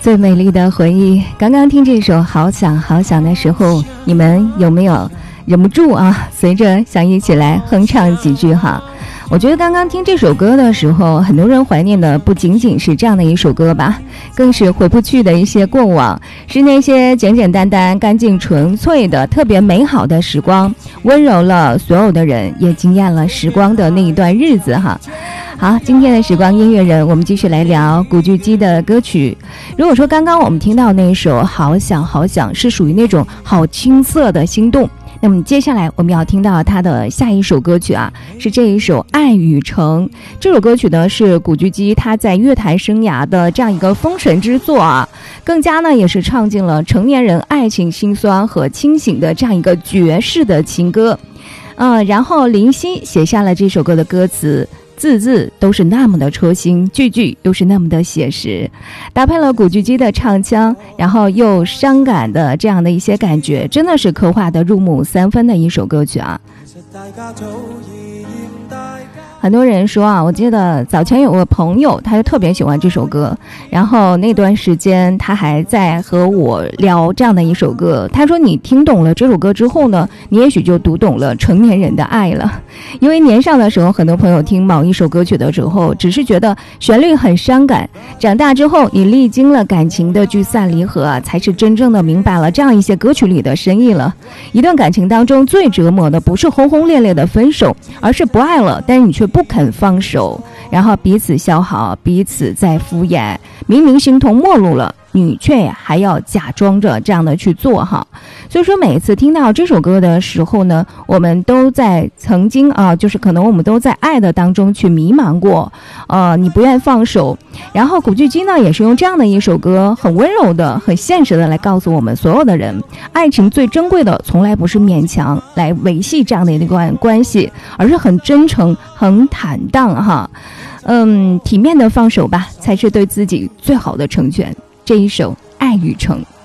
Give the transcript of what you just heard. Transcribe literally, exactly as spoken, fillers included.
最美丽的回忆。刚刚听这首好想好想的时候，你们有没有忍不住啊随着想一起来哼唱几句哈？我觉得刚刚听这首歌的时候，很多人怀念的不仅仅是这样的一首歌吧，更是回不去的一些过往，是那些简简单单干净纯粹的特别美好的时光，温柔了所有的人，也惊艳了时光的那一段日子哈。好，今天的时光音乐人，我们继续来聊古巨基的歌曲。如果说刚刚我们听到那首好想好想是属于那种好青涩的心动，那么接下来我们要听到他的下一首歌曲啊，是这一首《爱与诚》。这首歌曲呢是古巨基他在乐坛生涯的这样一个封神之作啊，更加呢也是唱尽了成年人爱情辛酸和清醒的这样一个绝世的情歌。嗯，然后林夕写下了这首歌的歌词，字字都是那么的戳心，句句又是那么的写实，搭配了古巨基的唱腔，然后又伤感的这样的一些感觉，真的是刻画的入木三分的一首歌曲啊。很多人说啊，我记得早前有个朋友他就特别喜欢这首歌，然后那段时间他还在和我聊这样的一首歌，他说你听懂了这首歌之后呢，你也许就读懂了成年人的爱了。因为年少的时候，很多朋友听某一首歌曲的时候只是觉得旋律很伤感，长大之后你历经了感情的聚散离合啊，才是真正的明白了这样一些歌曲里的深意了。一段感情当中最折磨的不是轰轰烈烈的分手，而是不爱了，但是你却不肯放手，然后彼此消耗，彼此在敷衍，明明形同陌路了，你却还要假装着这样的去做哈。所以说每一次听到这首歌的时候呢，我们都在曾经啊，就是可能我们都在爱的当中去迷茫过，呃，你不愿放手。然后古巨基呢也是用这样的一首歌，很温柔的很现实的来告诉我们所有的人，爱情最珍贵的从来不是勉强来维系这样的一段关系，而是很真诚很坦荡哈，嗯，体面的放手吧，才是对自己最好的成全。这一首《爱与诚》。